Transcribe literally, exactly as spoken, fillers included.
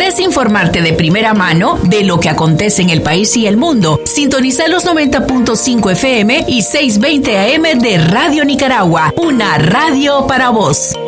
¿Quieres informarte de primera mano de lo que acontece en el país y el mundo? Sintoniza los noventa punto cinco F M y seiscientos veinte A M de Radio Nicaragua, una radio para vos.